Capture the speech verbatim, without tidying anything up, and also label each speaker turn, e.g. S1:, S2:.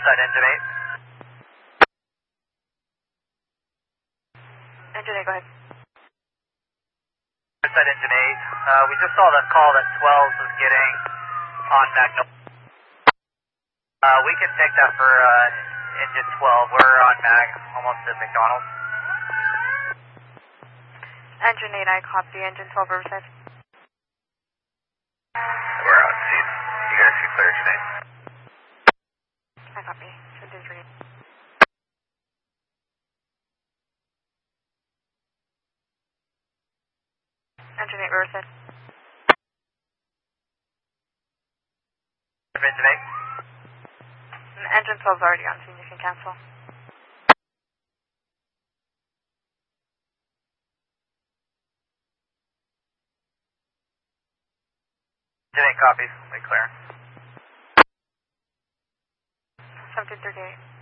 S1: Riverside engine eight.
S2: Engine eight, go ahead.
S1: Riverside engine eight. Uh, we just saw that call that twelves was getting on Magnolia. Uh, we can take that for uh, engine twelve. We're on Mag, almost at McDonald's.
S2: Engine eight, I copy. Engine twelve, Riverside.
S1: We're on scene. You guys see clear engine eight?
S2: I copy. Engine three. Engine eight, Riverside.
S1: Engine eight.
S2: Engine twelve is already on scene. You can cancel.
S1: Engine eight copies. We clear.
S2: seventeen thirty-eight.